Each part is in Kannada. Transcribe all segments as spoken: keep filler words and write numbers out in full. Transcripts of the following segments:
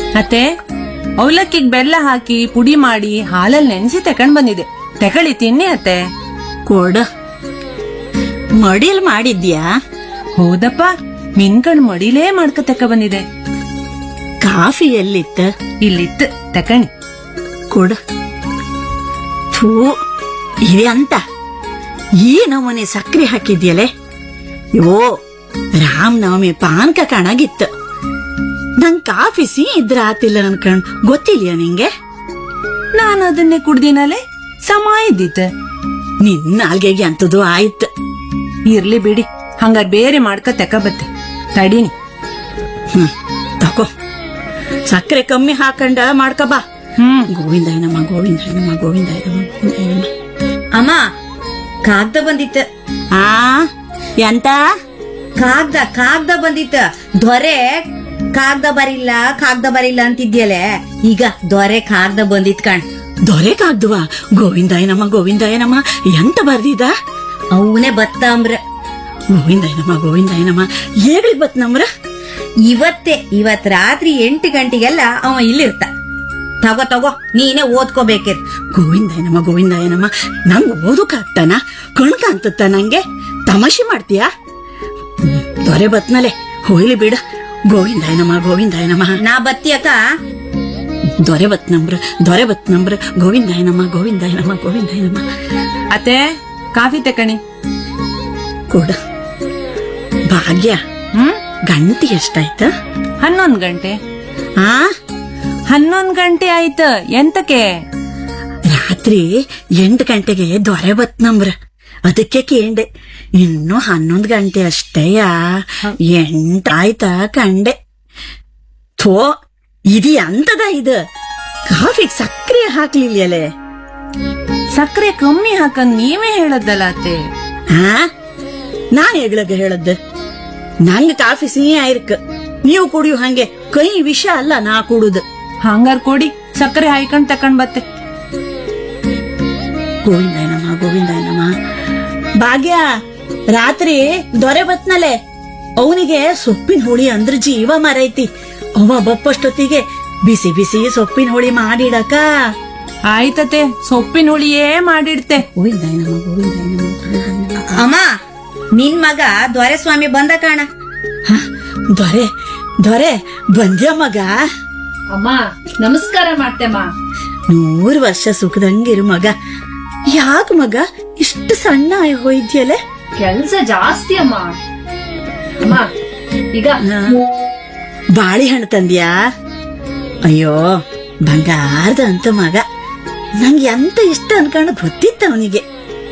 ಅತ್ತೆ, ಅವಲಕ್ಕಿಗ್ ಬೆಲ್ಲ ಹಾಕಿ ಪುಡಿ ಮಾಡಿ ಹಾಲಲ್ಲಿ ನೆನೆಸಿ ತಕೊಂಡ್ ಬಂದಿದೆ, ತಗೊಳ್ಳಿ ತಿನ್ನಿ ಅತ್ತೆ. ಕೊಡ. ಮಡಿಲ್ ಮಾಡಿದ್ಯಾ? ಹೌದಪ್ಪ, ಮಿನ್ಕಣ್ ಮಡಿಲೇ ಮಾಡ್ಕ ತಕ ಬಂದಿದೆ. ಕಾಫಿ ಎಲ್ಲಿತ್ತ? ಇಲ್ಲಿತ್ತು, ತಕಣಿ. ಕೊಡ. ಥೂ, ಇದೆ ಅಂತ ಈ ನಮೂನೆ ಸಕ್ರೆ ಹಾಕಿದ್ಯಲೆ. ಯೋ, ರಾಮನವಮಿ ಪಾನಕ ಕಾಣಾಗಿತ್ತು. ನಂಗ್ ಕಾಫಿ ಸಿ ಇದ್ರ ಆತಿಲ್ಲ ಅನ್ಕಂಡ್ ಗೊತ್ತಿಲ್ಯಾ ನಿಂಗೆ? ನಾನು ಅದನ್ನೇ ಕುಡ್ದಿನಲೆ, ಸಮ ಇದ್ದಿತ್ತು. ನಿನ್ನ ನಾಲ್ಗೆಗೆ ಅಂತದ್ದು ಆಯ್ತು. ಇರ್ಲಿ ಬಿಡಿ, ಹಂಗಾರ್ ಬೇರೆ ಮಾಡ್ಕ ತಕ ಬತ್ತೆ, ತಡೀನಿ. ಹ್ಮ್, ತಗೋ. ಸಕ್ಕರೆ ಕಮ್ಮಿ ಹಾಕಂಡ ಮಾಡ್ಕ ಬಾ. ಹ್ಮ್. ಗೋವಿಂದಾಯನಮ್ಮ, ಗೋವಿಂದಾಯನಮ್ಮ, ಗೋವಿಂದಾಯನಮ್ಮ, ಗೋವಿಂದಾಯನಮ್ಮ. ಅಮ್ಮ, ಕಾಗ್ದ ಬಂದಿತ್ತ. ಆ ಎಂತ? ಕಾಗ್ದ ಕಾಗ್ದ ಬಂದಿತ್ತ. ದೊರೆ ಕಾಗ್ದ ಬರಿಲ್ಲ ಕಾಗ್ದ ಬರಿಲ್ಲ ಅಂತಿದ್ಯಲೆ, ಈಗ ದೊರೆ ಕಾಗ್ದ ಬಂದಿತ್ ಕಣ್. ದೊರೆ ಕಾಗ್ದವ? ಗೋವಿಂದಾಯನಮ್ಮ, ಗೋವಿಂದಾಯನಮ್ಮ ಎಂತ ಬರ್ದಿದ? ಅವನೇ ಬತ್ತಂಬ್ರ. ಗೋವಿಂದಾಯನಮ್ಮ, ಗೋವಿಂದಾಯನಮ್ಮ ಏಗ್ಲಿ ಬತ್ ನಮ್ರ? ಇವತ್ತೇ, ಇವತ್ ರಾತ್ರಿ ಎಂಟು ಗಂಟೆಗೆಲ್ಲ ಅವ ಇಲ್ಲಿರ್ತ. ತಗೋ ತಗೋ, ನೀನೇ ಓದ್ಕೋಬೇಕಿರ್. ಗೋವಿಂದಾಯನಮ್ಮ, ಗೋವಿಂದಾಯನಮ್ಮ ನಂಗ್ ಓದಕ್ಕಾಗ್ತಾನ? ಕಣ್ಕ ಅಂತತ್ತ ನಂಗೆ? ತಮಾಷೆ ಮಾಡ್ತೀಯಾ? ದೊರೆ ಬತ್ನಲೆ, ಹೋಯ್ಲಿ ಬಿಡ. ಗೋವಿಂದಾಯನಮ್ಮ, ಗೋವಿಂದಾಯನಮ್ಮ. ನಾ ಬತ್ತಿಯಕ್ಕ. ದೊರೆ ಬತ್ ನಂಬ್ರ, ದೊರೆ ಬತ್ ನಂಬ್ರ. ಗೋವಿಂದಾಯನಮ್ಮ, ಗೋವಿಂದಾಯನಮ್ಮ, ಗೋವಿಂದಾಯನಮ್ಮ. ಅತ್ತೆ, ಕಾಫಿ ತಕಣಿ. ಕೊಡ. ಭಾಗ್ಯ, ಹ್ಮ್. ಗಂಟೆ ಎಷ್ಟಾಯ್ತ? ಹನ್ನೊಂದ್ ಗಂಟೆ. ಆ ಹನ್ನೊಂದ್ ಗಂಟೆ ಆಯ್ತು. ಎಂತಕ್ಕೆ? ರಾತ್ರಿ ಎಂಟು ಗಂಟೆಗೆ ದೊರೆ ಬತ್ ನಂಬ್ರ, ಅದಕ್ಕೆ ಕೇಂಡೆ. ಇನ್ನು ಹನ್ನೊಂದ್ ಗಂಟೆ ಅಷ್ಟೇಯ, ಎಂಟಾಯ್ತಾ ಕಂಡೆ. ಥೋ, ಇದಿ ಅಂತದ ಇದು? ಕಾಫಿಗ್ ಸಕ್ರೆ ಹಾಕ್ಲಿಲ್ಲಲೆ. ಸಕ್ಕರೆ ಕಮ್ಮಿ ಹಾಕಂದ್ ನೀವೇ ಹೇಳದ್ದಲ್ಲ ಅತ್ತೆ. ಹಾ, ನಾನ್ ಹೆಗ್ಳಗ ಹೇಳದ್ದು. ನಂಗ್ ಕಾಫಿ ಸಿಹಿ ಆಯ್ರಕ್, ನೀವು ಕುಡಿಯು ಹಂಗೆ. ಕೈ ವಿಷ ಅಲ್ಲ ನಾ ಕುಡುದು. ಹಂಗಾರ್ ಕೊಡಿ, ಸಕ್ಕರೆ ಹಾಯ್ಕೊಂಡ್ ತಕೊಂಡ್ ಬತ್ತೆ. ಗೋವಿಂದಾಯನಮ್ಮ, ಗೋವಿಂದಾಯನಮ್ಮ. ಭಾಗ್ಯ, ರಾತ್ರಿ ದೊರೆ ಬತ್ನಲೆ, ಅವನಿಗೆ ಸೊಪ್ಪಿನ ಹುಳಿ ಅಂದ್ರ ಜೀವ ಮರೈತಿ. ಅವ ಬಪ್ಪಷ್ಟೊತ್ತಿಗೆ ಬಿಸಿ ಬಿಸಿ ಸೊಪ್ಪಿನ ಹುಳಿ ಮಾಡಿಡಕ. ಆಯ್ತತೆ, ಸೊಪ್ಪಿನ ಹುಳಿಯೇ ಮಾಡಿಡ್ತೆ. ಗೋವಿಂದಾಯನಮ್ಮ, ಗೋವಿಂದಾಯನಮ್ಮ. ಅಮ್ಮ, ನಿನ್ ಮಗ ದೊರೆಸ್ವಾಮಿ ಬಂದ ಕಾಣ. ಹ, ದೊರೆ ದೊರೆ ಬಂದ್ಯ ಮಗ? ಅಮ್ಮ, ನಮಸ್ಕಾರ ಮಾಡ್ತೆಮ್ಮ. ನೂರು ವರ್ಷ ಸುಖದಂಗಿರು ಮಗ. ಯಾಕ ಮಗ ಇಷ್ಟು ಸಣ್ಣ ಆಯ್ ಹೋಯ್ದ್ಯಲೆ? ಕೆಲ್ಸ ಜಾಸ್ತಿ ಅಮ್ಮ. ಅಮ್ಮ, ಈಗ ಬಾಳೆಹಣ್ಣು ತಂದ್ಯಾ? ಅಯ್ಯೋ, ಬಂಗಾರದ ಅಂತ ಮಗ. ನಂಗೆ ಎಂತ ಇಷ್ಟ ಅನ್ಕೊಂಡು ಗೊತ್ತಿತ್ತ ಅವನಿಗೆ.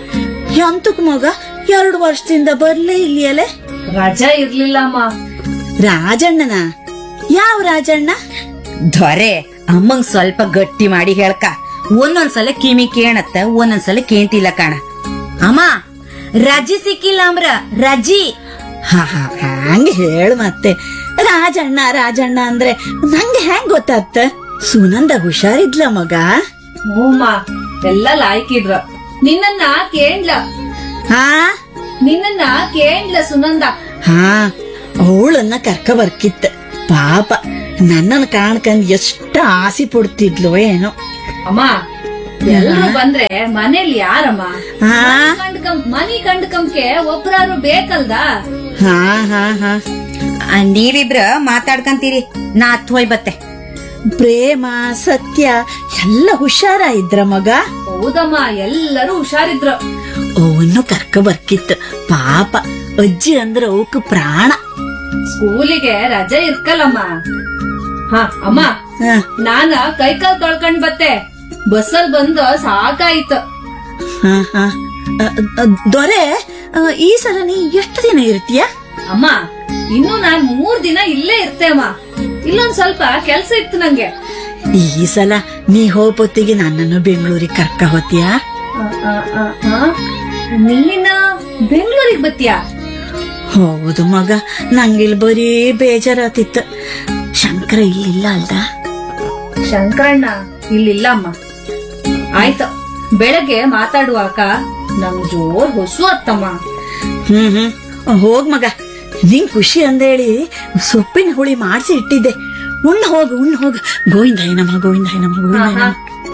ಎಂತಕ್ ಮಗ ಎರಡು ವರ್ಷದಿಂದ ಬರ್ಲೇ ಇಲ್ಲಿಯಲೆ? ರಜಾ ಇರ್ಲಿಲ್ಲ ಅಮ್ಮ. ರಾಜಣ್ಣನ? ಯಾವ ರಾಜಣ್ಣ? ದೊರೆ ಅಮ್ಮಂಗ್ ಸ್ವಲ್ಪ ಗಟ್ಟಿ ಮಾಡಿ ಹೇಳ್ಕ. ಒಂದೊಂದ್ಸಲ ಕಿಮಿ ಕೇಣತ್ತ, ಒಂದೊಂದ್ಸಲ ಕೇಂತಿಲ್ಲ ಕಾಣ. ಅಮ್ಮ, ರಜಿ ಸಿಕ್ಕಿಲ್ಲ ಅಂಬ್ರ, ರಜಿ. ಹಾ ಹಾ ಹಂಗ ಹೇಳ ಮತ್ತೆ. ರಾಜಣ್ಣ ರಾಜಣ್ಣ ಅಂದ್ರೆ ನಂಗೆ ಹೆಂಗ್ ಗೊತ್ತಾಗ್ತ? ಸುನಂದ ಹುಷಾರಿದ್ಲ ಮಗ? ಹ್ಞೂಮ್ಮ, ಎಲ್ಲ ಲಾಯ್ಕಿದ್ರ. ನಿನ್ನನ್ನ ಕೇಂಡ್ಲ ಹಾ ನಿನ್ನನ್ನ ಕೇಂಡ್ಲ ಸುನಂದ. ಹಾ, ಅವಳನ್ನ ಕರ್ಕ ಬರ್ಕಿತ್ತ. ಪಾಪ ನನ್ನನ್ನ ಕಾಣ್ಕಂದ್ ಎಷ್ಟ ಆಸೆ ಪಡ್ತಿದ್ಲು ಏನೋ. ಅಮ್ಮ, ಎಲ್ರು ಬಂದ್ರೆ ಮನೇಲಿ ಯಾರಮ್ಮ? ಹಾ ಕಂಡ್ಕಂ ಮನಿ ಕಂಡ್ಕಂಕೆ ಒಬ್ರಾರು ಬೇಕಲ್ದ? ಹಾ ಹಾ ಹಾ ಆ, ನೀವಿಬ್ರ ಮಾತಾಡ್ಕಂತೀರಿ, ನಾ ಹತ್ ಹೋಯ್ ಬತ್ತೆ. ಪ್ರೇಮ ಸತ್ಯ ಎಲ್ಲ ಹುಷಾರ ಇದ್ರ ಮಗ? ಹೌದಮ್ಮ, ಎಲ್ಲರೂ ಹುಷಾರಿದ್ರು. ಅವನು ಕರ್ಕ ಬರ್ಕಿತ್ತು. ಪಾಪ ಅಜ್ಜಿ ಅಂದ್ರ ಅವಕ್ ಪ್ರಾಣ. ಸ್ಕೂಲಿಗೆ ರಜೆ ಇರ್ಕಲ್ಲಮ್ಮ. ಹಾ ಅಮ್ಮ, ಹ, ನಾನ ಕೈಕಾಲ್ ತೊಳ್ಕೊಂಡ್ ಬತ್ತೆ. ಬಸ್ಸಲ್ ಬಂದು ಸಾಕಾಯ್ತು. ಹ, ಹ. ಅ, ಅ, ದೊರೆ, ಅ, ಈ ಸಲ ನೀ ಎಷ್ಟು ದಿನ ಇರ್ತೀಯ? ಅಮ್ಮ, ಇನ್ನು ನಾನ್ ಮೂರ್ ದಿನ ಇಲ್ಲೇ ಇರ್ತೇಮ್ಮ. ಇಲ್ಲೊಂದ್ ಸ್ವಲ್ಪ ಕೆಲ್ಸ ಇತ್ತು ನಂಗೆ. ಈ ಸಲ ನೀ ಹೋಗ್ಬೊತ್ತಿಗೆ ನನ್ನನ್ನು ಬೆಂಗಳೂರಿಗೆ ಕರ್ಕ ಹೋತೀಯಾ? ಆ, ಆ, ಆ, ಆ. ನೀನ ಬೆಂಗಳೂರಿಗೆ ಬತ್ತೀಯಾ? ಹೌದು ಮಗ, ನಂಗಿಲ್ ಬರೀ ಬೇಜಾರಾತಿತ್ತು. ಶಂಕರ ಇಲ್ಲಿಲ್ಲ ಅಲ್ದ? ಶಂಕರಣ್ಣ ಇಲ್ಲಿಲ್ಲ ಅಮ್ಮ. ಆಯ್ತು, ಬೆಳಗ್ಗೆ ಮಾತಾಡುವಾಕ ನಂಗ್ ಜೋರ್ ಹೊಸು ಅತ್ತಮ್ಮ. ಹ್ಮ್ ಹ್ಮ್ ಹೋಗ್ ಮಗ. ನಿಂಗ್ ಖುಷಿ ಅಂದೇಳಿ ಸೊಪ್ಪಿನ ಹುಳಿ ಮಾಡಿಸಿ ಇಟ್ಟಿದ್ದೆ. ಉಣ್ಣ ಹೋಗು ಉಣ್ಣ ಹೋಗು ಗೋವಿಂದಾಯ ನಮ ಗೋವಿಂದಾಯ ನಮ ಗೋವಿಂದಾಯ ನಮ